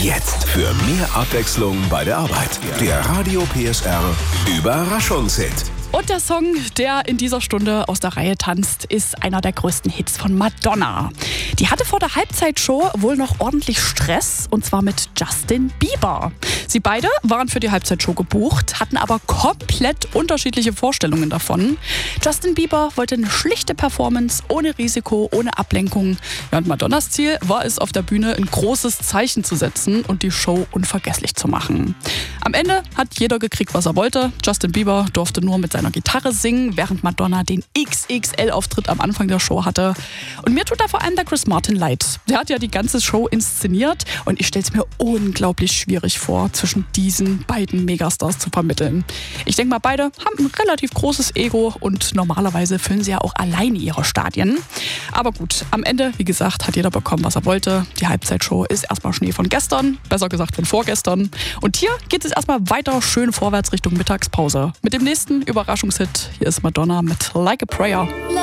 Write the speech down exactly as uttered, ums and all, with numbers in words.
Jetzt für mehr Abwechslung bei der Arbeit. Der Radio P S R Überraschungshit. Und der Song, der in dieser Stunde aus der Reihe tanzt, ist einer der größten Hits von Madonna. Die hatte vor der Halbzeitshow wohl noch ordentlich Stress, und zwar mit Justin Bieber. Sie beide waren für die Halbzeitshow gebucht, hatten aber komplett unterschiedliche Vorstellungen davon. Justin Bieber wollte eine schlichte Performance, ohne Risiko, ohne Ablenkung. Ja, und Madonnas Ziel war es, auf der Bühne ein großes Zeichen zu setzen und die Show unvergesslich zu machen. Am Ende hat jeder gekriegt, was er wollte. Justin Bieber durfte nur mit seiner Gitarre singen, während Madonna den X X L-Auftritt am Anfang der Show hatte. Und mir tut da vor allem der Chris Martin leid. Der hat ja die ganze Show inszeniert und ich stelle es mir unglaublich schwierig vor, zwischen diesen beiden Megastars zu vermitteln. Ich denke mal, beide haben ein relativ großes Ego und normalerweise füllen sie ja auch alleine ihre Stadien. Aber gut, am Ende, wie gesagt, hat jeder bekommen, was er wollte. Die Halbzeitshow ist erstmal Schnee von gestern, besser gesagt von vorgestern. Und hier geht es erstmal weiter schön vorwärts Richtung Mittagspause. Mit dem nächsten Überraschungshit, hier ist Madonna mit Like a Prayer.